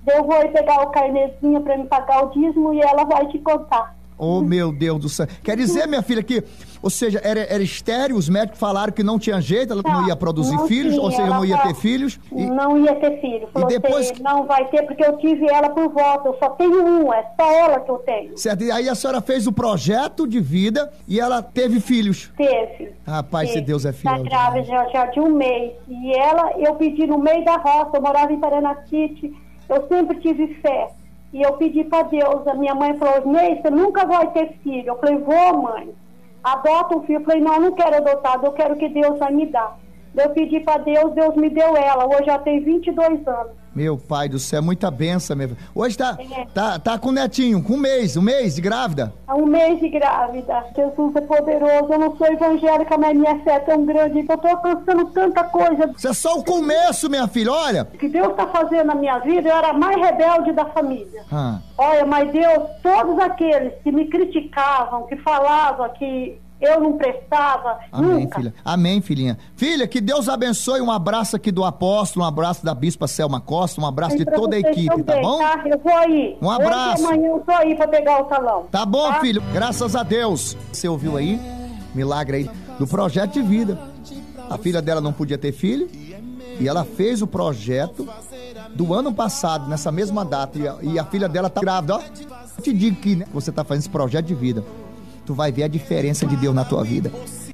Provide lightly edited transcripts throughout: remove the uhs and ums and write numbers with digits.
Eu vou aí pegar o carnezinho para me pagar o dízimo e ela vai te contar. Oh, meu Deus do céu. Quer dizer, minha filha, que, ou seja, era estéril, os médicos falaram que não tinha jeito, ela não ia produzir filhos, tinha, ou seja, não ia ter filhos. Não ia ter filho. Falou, e depois não vai ter, porque eu tive ela por volta, eu só tenho um, é só ela que eu tenho. Certo, e aí a senhora fez o projeto de vida e ela teve filhos. Teve. Rapaz, se Deus é fiel. Tá grávida já de um mês. E ela, eu pedi no meio da roça, eu morava em Paranacite, eu sempre tive fé. E eu pedi para Deus, a minha mãe falou, Ney, você nunca vai ter filho. Eu falei, vou, mãe, adota um filho. Eu falei, não quero adotado, eu quero que Deus vai me dar. Eu pedi para Deus, Deus me deu ela. Hoje ela tem 22 anos. Meu pai do céu, muita bênção, meu. Hoje tá com netinho, com um mês de grávida. Um mês de grávida. Jesus é poderoso, eu não sou evangélica, mas minha fé é tão grande, que eu tô alcançando tanta coisa. Isso é só o começo, minha filha, olha. O que Deus tá fazendo na minha vida, eu era a mais rebelde da família. Olha, mas Deus, todos aqueles que me criticavam, que falavam que eu não prestava, amém, nunca. Filha. Amém, filhinha. Filha, que Deus abençoe. Um abraço aqui do apóstolo, um abraço da bispa Selma Costa, um abraço de toda a equipe, também, tá bom? Tá? Eu vou aí. Um abraço. Amanhã eu tô aí pra pegar o salão. Tá bom, filho. Graças a Deus. Você ouviu aí? Milagre aí do projeto de vida. A filha dela não podia ter filho e ela fez o projeto do ano passado, nessa mesma data. E a filha dela tá grávida, ó. Eu te digo que, né, você tá fazendo esse projeto de vida. Tu vai ver a diferença de Deus na tua vida.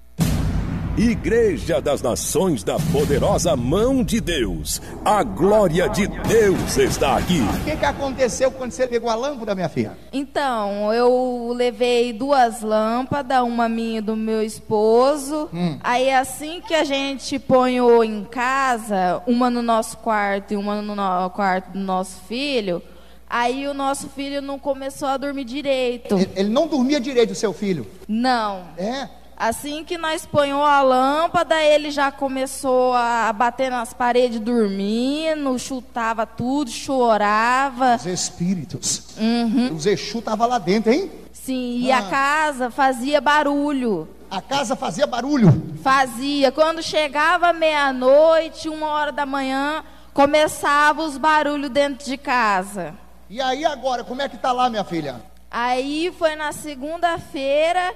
Igreja das Nações da Poderosa Mão de Deus. A glória de Deus está aqui. O que aconteceu quando você pegou a lâmpada, minha filha? Então, eu levei 2 lâmpadas, uma minha e do meu esposo. Aí assim que a gente ponhou em casa, uma no nosso quarto e uma no quarto do nosso filho, aí o nosso filho não começou a dormir direito. Ele não dormia direito, o seu filho? Não. É? Assim que nós ponhamos a lâmpada, ele já começou a bater nas paredes dormindo, chutava tudo, chorava. Os espíritos. Os Exu estavam lá dentro, hein? Sim, e a casa fazia barulho. A casa fazia barulho? Fazia. Quando chegava meia-noite, 1h da manhã, começava os barulhos dentro de casa. E aí agora, como é que tá lá, minha filha? Aí foi na segunda-feira,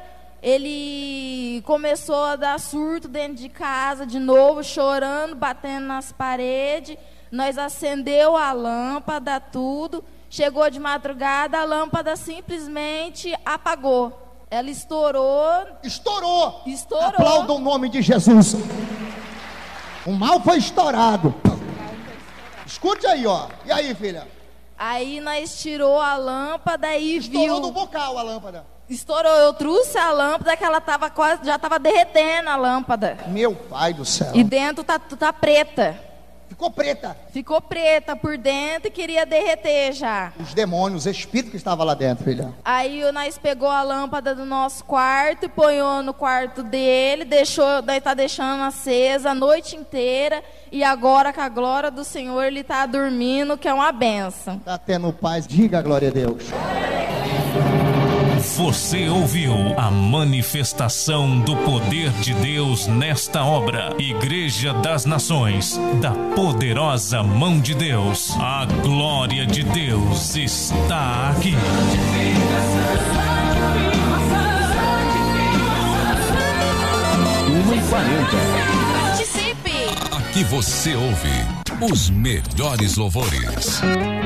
ele começou a dar surto dentro de casa, de novo, chorando, batendo nas paredes. Nós acendeu a lâmpada, tudo. Chegou de madrugada, a lâmpada simplesmente apagou. Ela estourou. Estourou! Estourou. Aplauda o nome de Jesus. O mal foi estourado. Escute aí, ó. E aí, filha? Aí nós tirou a lâmpada e Estourou viu. no bocal a lâmpada. Estourou. Eu trouxe a lâmpada que ela tava quase, já estava derretendo a lâmpada. Meu pai do céu. E dentro tá preta. Ficou preta. Ficou preta por dentro e queria derreter já. Os demônios, os espíritos que estavam lá dentro, filha. Aí nós pegou a lâmpada do nosso quarto e ponhou no quarto dele, daí tá deixando acesa a noite inteira. E agora, com a glória do Senhor, ele tá dormindo, que é uma bênção. Tá tendo paz, diga a glória a Deus. Você ouviu a manifestação do poder de Deus nesta obra. Igreja das Nações, da Poderosa Mão de Deus. A glória de Deus está aqui. 1h40. Participe! Aqui você ouve os melhores louvores.